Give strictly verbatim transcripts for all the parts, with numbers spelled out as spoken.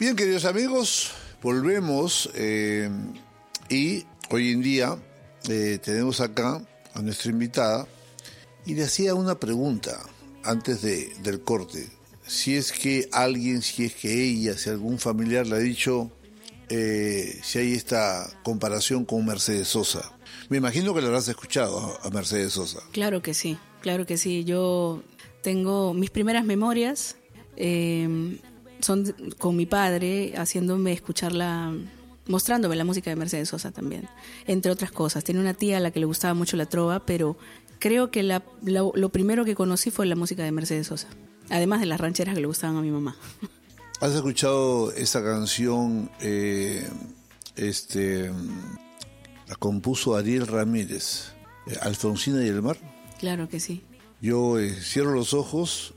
Bien, queridos amigos, volvemos eh, y hoy en día eh, tenemos acá a nuestra invitada y le hacía una pregunta antes de, del corte. Si es que alguien, si es que ella, si algún familiar le ha dicho eh, si hay esta comparación con Mercedes Sosa. Me imagino que la habrás escuchado a Mercedes Sosa. Claro que sí, claro que sí. Yo tengo mis primeras memorias, eh, son con mi padre haciéndome escucharla, mostrándome la música de Mercedes Sosa también, entre otras cosas. Tiene una tía a la que le gustaba mucho la trova, pero creo que la, la, lo primero que conocí fue la música de Mercedes Sosa, además de las rancheras que le gustaban a mi mamá. ¿Has escuchado esa canción? Eh, este, la compuso Ariel Ramírez, eh, Alfonsina y el mar. Claro que sí. Yo eh, cierro los ojos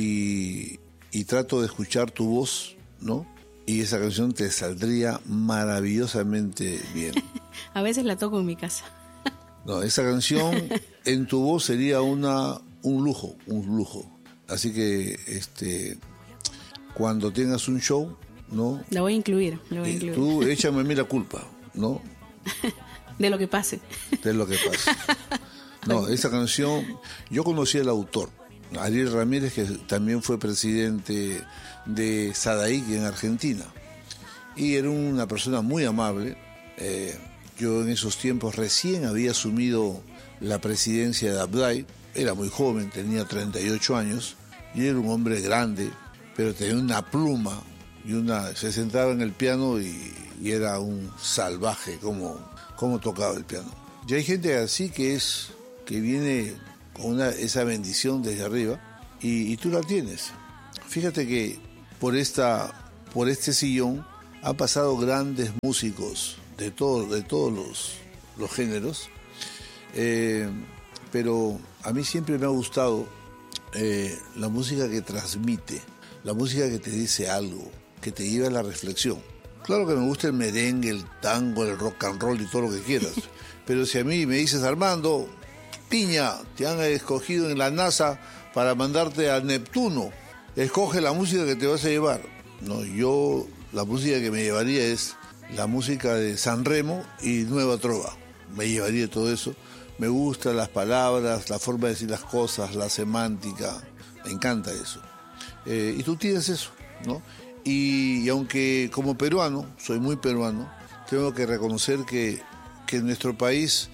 y, y trato de escuchar tu voz, ¿no? Y esa canción te saldría maravillosamente bien. A veces la toco en mi casa. No, esa canción en tu voz sería una un lujo, un lujo. Así que este cuando tengas un show, ¿no? La voy a incluir, la voy a incluir. Tú échame a mí la culpa, ¿no? De lo que pase. De lo que pase. No, esa canción, yo conocí al autor, Ariel Ramírez, que también fue presidente de SADAIC en Argentina. Y era una persona muy amable. Eh, yo en esos tiempos recién había asumido la presidencia de Abday. Era muy joven, tenía treinta y ocho años. Y era un hombre grande, pero tenía una pluma. Y una se sentaba en el piano y, y era un salvaje como, como tocaba el piano. Y hay gente así que es que viene con una, esa bendición desde arriba y, y tú la tienes. Fíjate que por esta por este sillón han pasado grandes músicos de, todo, de todos los, los géneros, eh, pero a mí siempre me ha gustado eh, la música que transmite, la música que te dice algo, que te lleva a la reflexión. Claro que me gusta el merengue, el tango, el rock and roll y todo lo que quieras, pero si a mí me dices, Armando, Piña, te han escogido en la NASA para mandarte a Neptuno, escoge la música que te vas a llevar. No, yo la música que me llevaría es la música de San Remo y Nueva Trova. Me llevaría todo eso. Me gustan las palabras, la forma de decir las cosas, la semántica. Me encanta eso. Eh, y tú tienes eso, ¿no? Y, y aunque como peruano, soy muy peruano, tengo que reconocer que, que en nuestro país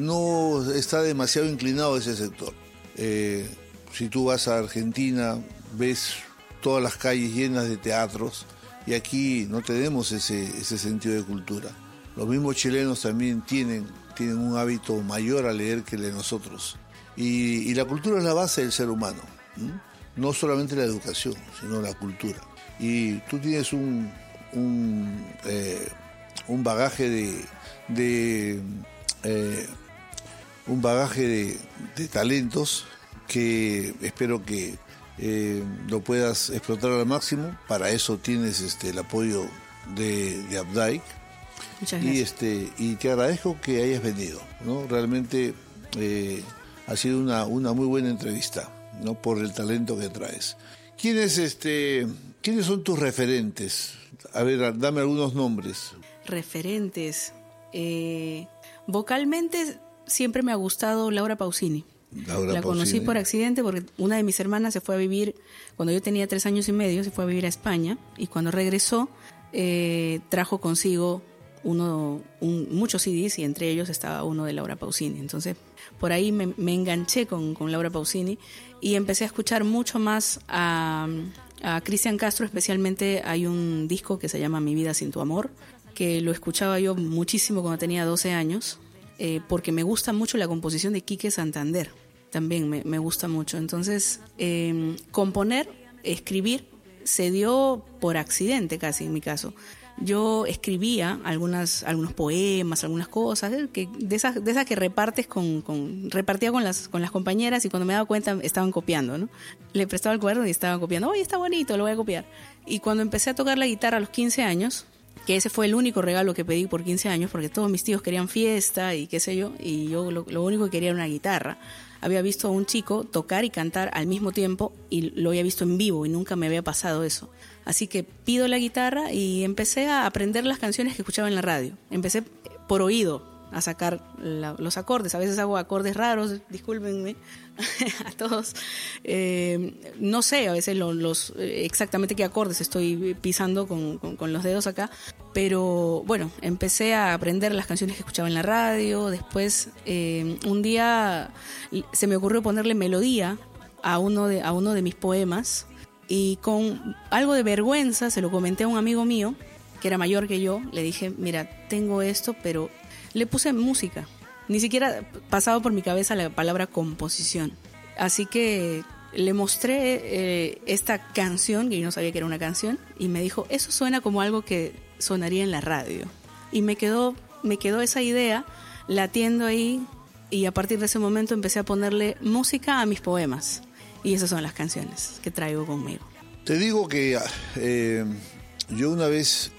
no está demasiado inclinado a ese sector. Eh, si tú vas a Argentina, ves todas las calles llenas de teatros y aquí no tenemos ese, ese sentido de cultura. Los mismos chilenos también tienen, tienen un hábito mayor a leer que el de nosotros. Y, y la cultura es la base del ser humano, ¿sí? No solamente la educación, sino la cultura. Y tú tienes un, un, eh, un bagaje de... de eh, un bagaje de, de talentos que espero que eh, lo puedas explotar al máximo. Para eso tienes este, el apoyo de, de Abday. Muchas gracias. Y, este, y te agradezco que hayas venido, ¿no? Realmente eh, ha sido una, una muy buena entrevista, ¿no? Por el talento que traes. ¿Quiénes, este, ¿Quiénes son tus referentes? A ver, dame algunos nombres. Referentes. Eh, vocalmente siempre me ha gustado Laura Pausini. Laura la Pausini. Conocí por accidente porque una de mis hermanas se fue a vivir, cuando yo tenía tres años y medio, se fue a vivir a España y cuando regresó eh, trajo consigo uno, un, muchos C Ds y entre ellos estaba uno de Laura Pausini. Entonces por ahí me, me enganché con, con Laura Pausini y empecé a escuchar mucho más a, a Cristian Castro. Especialmente hay un disco que se llama Mi vida sin tu amor, que lo escuchaba yo muchísimo cuando tenía doce años. Eh, porque me gusta mucho la composición de Quique Santander, también me, me gusta mucho. Entonces, eh, componer, escribir, se dio por accidente casi en mi caso. Yo escribía algunas, algunos poemas, algunas cosas, ¿eh? que, de, esas, de esas que repartes con, con, repartía con las, con las compañeras y cuando me daba cuenta estaban copiando, ¿no? Le prestaba el cuaderno y estaban copiando, oye, está bonito, lo voy a copiar. Y cuando empecé a tocar la guitarra a los quince años, que ese fue el único regalo que pedí por quince años, porque todos mis tíos querían fiesta y qué sé yo, y yo lo, lo único que quería era una guitarra. Había visto a un chico tocar y cantar al mismo tiempo y lo había visto en vivo y nunca me había pasado eso. Así que pido la guitarra y empecé a aprender las canciones que escuchaba en la radio. Empecé por oído a sacar la, los acordes. A veces hago acordes raros, discúlpenme a todos. Eh, no sé a veces lo, los exactamente qué acordes estoy pisando con, con, con los dedos acá, pero bueno, empecé a aprender las canciones que escuchaba en la radio. Después eh, un día se me ocurrió ponerle melodía a uno de, a uno de mis poemas y con algo de vergüenza se lo comenté a un amigo mío que era mayor que yo. Le dije, mira, tengo esto, pero le puse música. Ni siquiera pasaba por mi cabeza la palabra composición. Así que le mostré eh, esta canción, que yo no sabía que era una canción, y me dijo, eso suena como algo que sonaría en la radio. Y me quedó, me quedó esa idea latiendo ahí, y a partir de ese momento empecé a ponerle música a mis poemas. Y esas son las canciones que traigo conmigo. Te digo que eh, yo una vez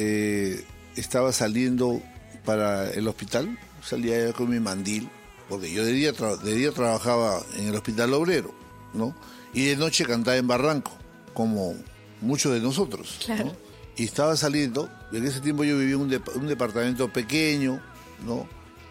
eh, estaba saliendo para el hospital, salía con mi mandil, porque yo de día, tra- de día trabajaba en el Hospital Obrero, ¿no? Y de noche cantaba en Barranco, como muchos de nosotros, claro, ¿no? Y estaba saliendo, y en ese tiempo yo vivía en un, de- un departamento pequeño, ¿no?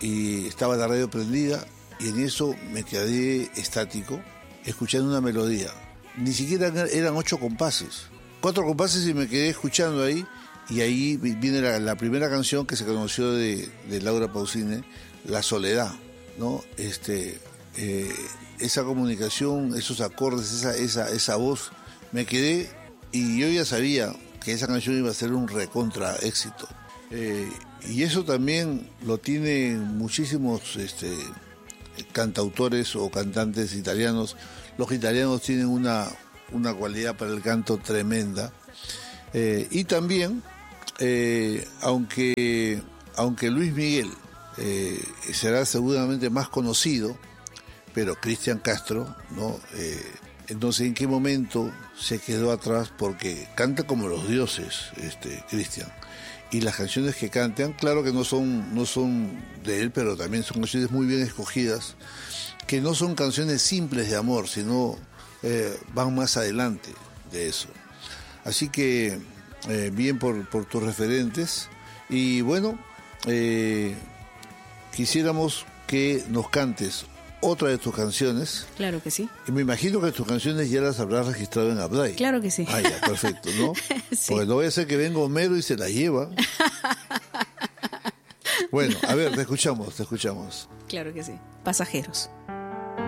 Y estaba la radio prendida, y en eso me quedé estático, escuchando una melodía. Ni siquiera eran ocho compases, cuatro compases, y me quedé escuchando ahí. Y ahí viene la, la primera canción que se conoció de, de Laura Pausini, La Soledad, ¿no? Este, eh, esa comunicación, esos acordes, esa, esa, esa voz, me quedé, y yo ya sabía que esa canción iba a ser un recontra éxito. Eh, y eso también lo tienen muchísimos este, cantautores o cantantes italianos. Los italianos tienen una, una cualidad para el canto tremenda. Eh, y también, eh, aunque, aunque Luis Miguel eh, será seguramente más conocido, pero Cristian Castro, ¿no? Eh, entonces, ¿en qué momento se quedó atrás? Porque canta como los dioses, este, Cristian. Y las canciones que cantan, claro que no son, no son de él, pero también son canciones muy bien escogidas, que no son canciones simples de amor, sino eh, van más adelante de eso. Así que eh, bien por, por tus referentes. Y bueno, eh, quisiéramos que nos cantes otra de tus canciones. Claro que sí. Y me imagino que tus canciones ya las habrás registrado en Abday. Claro que sí. Ah, ya, perfecto, ¿no? Sí. Porque no voy a hacer que venga Homero y se la lleva. Bueno, a ver, te escuchamos, te escuchamos. Claro que sí. Pasajeros.